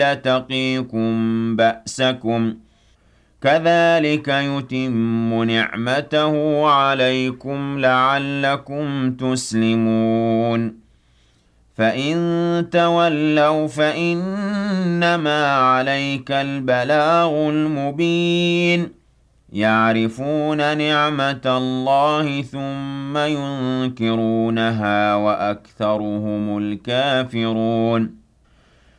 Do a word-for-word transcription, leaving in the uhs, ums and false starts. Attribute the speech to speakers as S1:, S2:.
S1: يَتَقِيكُم بَأْسَكُمْ كَذَلِكَ يُتِمُّ نِعْمَتَهُ عَلَيْكُمْ لَعَلَّكُمْ تُسْلِمُونَ فَإِن تَوَلَّوْا فَإِنَّمَا عَلَيْكَ الْبَلَاغُ الْمُبِينُ يَعْرِفُونَ نِعْمَتَ اللَّهِ ثُمَّ يُنكِرُونَهَا وَأَكْثَرُهُمُ الْكَافِرُونَ